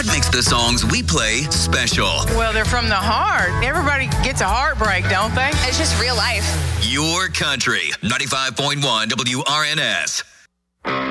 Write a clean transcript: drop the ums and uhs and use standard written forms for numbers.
What makes the songs we play special? Well, they're from the heart. Everybody gets a heartbreak, don't they? It's just real life. Your country. 95.1 WRNS.